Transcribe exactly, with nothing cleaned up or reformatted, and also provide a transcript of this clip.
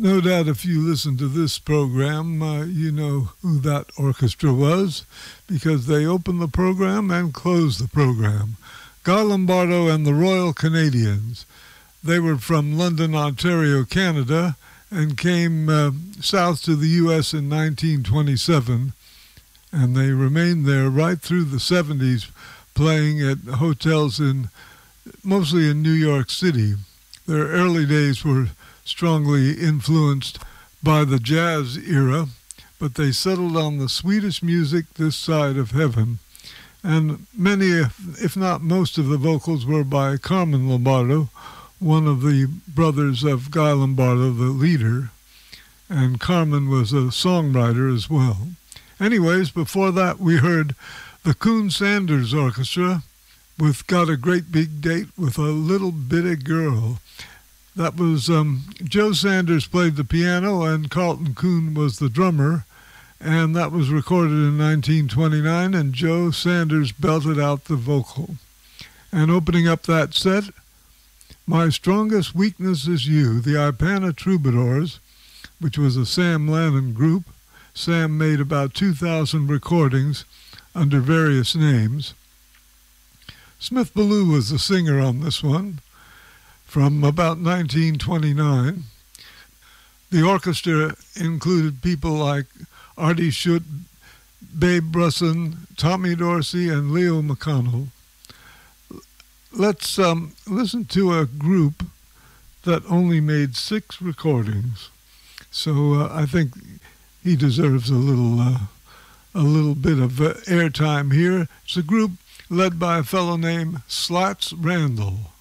No doubt if you listen to this program, uh, you know who that orchestra was, because they opened the program and closed the program. Guy Lombardo and the Royal Canadians. They were from London, Ontario, Canada, and came uh, south to the U S in nineteen twenty-seven, and they remained there right through the seventies, playing at hotels in mostly in New York City. Their early days were strongly influenced by the jazz era, but they settled on the Swedish music this side of heaven. And many, if not most of the vocals were by Carmen Lombardo, one of the brothers of Guy Lombardo, the leader. And Carmen was a songwriter as well. Anyways, before that we heard the Coon Sanders Orchestra with Got a Great Big Date with a Little Bitty Girl. That was, um, Joe Sanders played the piano and Carlton Coon was the drummer, and that was recorded in nineteen twenty-nine, and Joe Sanders belted out the vocal. And opening up that set, My Strongest Weakness Is You, the Ipana Troubadours, which was a Sam Lannon group. Sam made about two thousand recordings under various names. Smith Ballou was the singer on this one, from about nineteen twenty-nine. The orchestra included people like Artie Schutt, Babe Brusson, Tommy Dorsey, and Leo McConnell. Let's um, listen to a group that only made six recordings. So uh, I think he deserves a little, uh, a little bit of uh, airtime here. It's a group led by a fellow named Slats Randall.